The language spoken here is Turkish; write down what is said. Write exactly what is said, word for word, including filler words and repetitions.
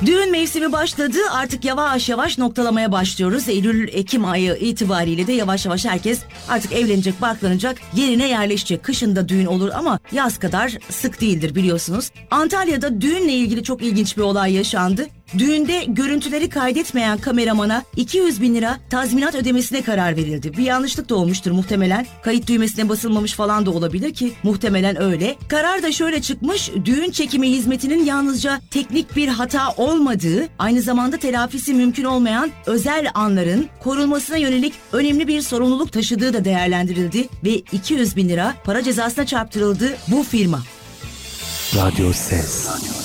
Düğün mevsimi başladı. Artık yavaş yavaş noktalamaya başlıyoruz. Eylül-Ekim ayı itibariyle de yavaş yavaş herkes artık evlenecek, barklanacak, yerine yerleşecek. Kışında düğün olur ama yaz kadar sık değildir biliyorsunuz. Antalya'da düğünle ilgili çok ilginç bir olay yaşandı. Düğünde görüntüleri kaydetmeyen kameramana iki yüz bin lira tazminat ödemesine karar verildi. Bir yanlışlık da olmuştur muhtemelen. Kayıt düğmesine basılmamış falan da olabilir ki muhtemelen öyle. Karar da şöyle çıkmış: düğün çekimi hizmetinin yalnızca teknik bir hata olmadığı, aynı zamanda telafisi mümkün olmayan özel anların korunmasına yönelik önemli bir sorumluluk taşıdığı da değerlendirildi ve iki yüz bin lira para cezasına çarptırıldı bu firma. Radyo Ses.